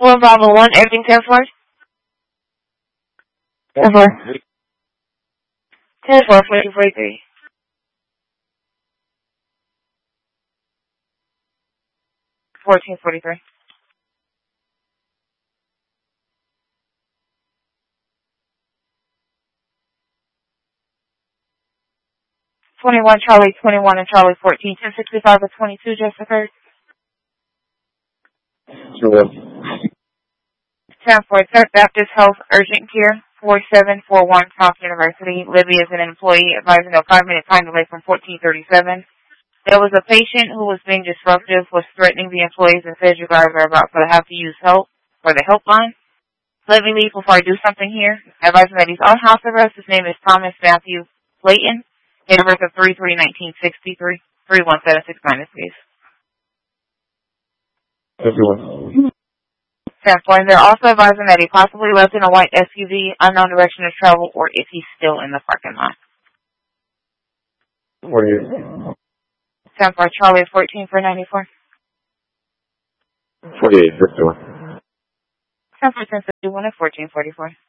4 Bravo 1, everything 10-4. 10-4. 10-4, 1443. 1443. 21 Charlie 21 and Charlie 14. 1065 or 22 just occurred. Sure. 10 for Third Baptist Health Urgent Care 4741 Top University. Libby is an employee advising a 5-minute time delay from 1437. There was a patient who was being disruptive, was threatening the employees, and said you guys are about to have to use help for the helpline. Let me leave before I do something here. Advising that he's on house arrest. His name is Thomas Matthew Layton. Date of birth of 3/3/1963. 31769, please. Everyone. 10-4. And they're also advising that he possibly left in a white SUV, unknown direction of travel, or if he's still in the parking lot. 48. 10-4. Charlie 14 for 94. 48, 51. 10-4, 10-51 and 1444.